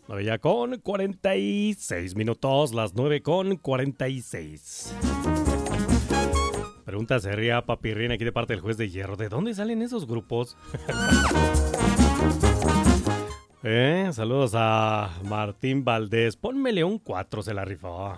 9 ya con 46 minutos, las 9 con 46. Pregunta seria, Papirrín, aquí de parte del juez de hierro. ¿De dónde salen esos grupos? Saludos a Martín Valdés. Pónmele un 4, se la rifó.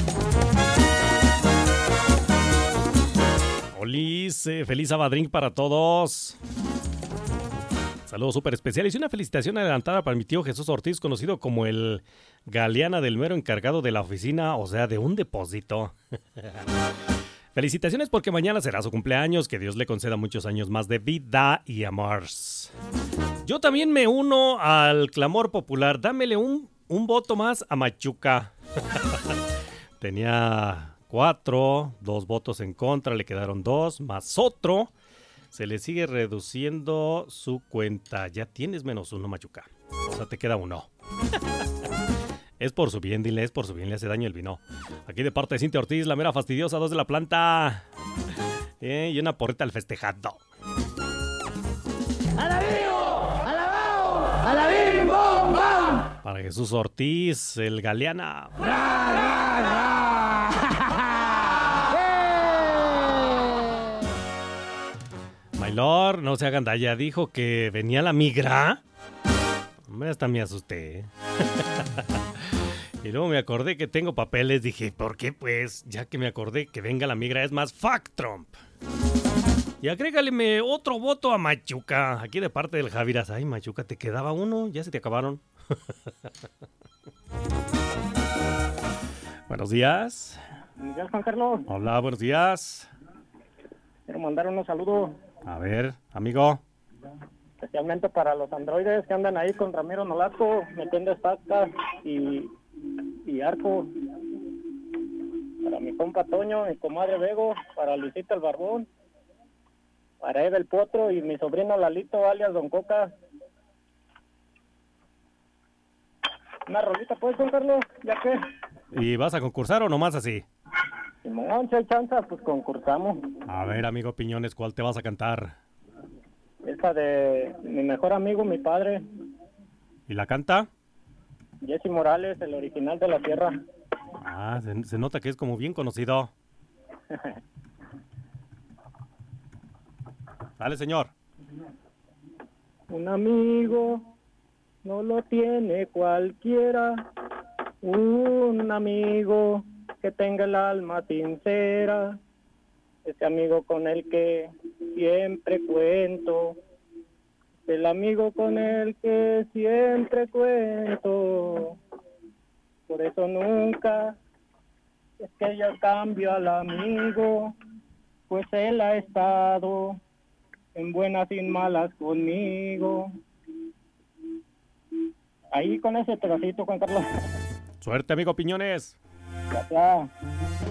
Olis, feliz Sabadrink para todos. Saludos súper especiales y una felicitación adelantada para mi tío Jesús Ortiz, conocido como el Galeana del mero encargado de la oficina, o sea, de un depósito. Felicitaciones porque mañana será su cumpleaños, que Dios le conceda muchos años más de vida y amor. Yo también me uno al clamor popular, dámele un voto más a Machuca. Tenía 4, 2 votos en contra, le quedaron 2, más otro. Se le sigue reduciendo su cuenta. Ya tienes -1, Machuca. O sea, te queda 1. Es por su bien, dile, es por su bien, le hace daño el vino. Aquí de parte de Cintia Ortiz, la mera fastidiosa, 2 de la planta. Y una porrita al festejado. ¡Alabío! ¡Alabao! ¡Alabim, bom, bam! Para Jesús Ortiz, el Galeana. ¡Ra, ra, ra! Maylor, no se hagan dalla, dijo que venía la migra. Hombre, hasta me asusté. Y luego me acordé que tengo papeles, dije, ¿por qué pues? Ya que me acordé que venga la migra, es más, fuck Trump. Y agrégale otro voto a Machuca, aquí de parte del Javiras. Ay, Machuca, te quedaba 1, ya se te acabaron. Buenos días. Buenos días, Juan Carlos. Hola, buenos días. Quiero mandar unos saludos. A ver, amigo. Especialmente para los androides que andan ahí con Ramiro Nolasco, metiendo estacas y arco. Para mi compa Toño, mi comadre Bego, para Luisita el Barbón, para Eva el Potro y mi sobrino Lalito, alias Don Coca. Una rolita pues, Juan Carlos, ya que... ¿Y vas a concursar o nomás así? Simón, si hay chance, pues concursamos. A ver, amigo Piñones, ¿cuál te vas a cantar? Esta de mi mejor amigo, mi padre. ¿Y la canta? Jesse Morales, el original de la tierra. Ah, se nota que es como bien conocido. Dale, señor. Un amigo no lo tiene cualquiera. Un amigo que tenga el alma sincera. Ese amigo con el que siempre cuento. El amigo con el que siempre cuento. Por eso nunca es que yo cambio al amigo, pues él ha estado en buenas y en malas conmigo. Ahí con ese pedacito, Juan Carlos. Suerte, amigo Piñones. Ya.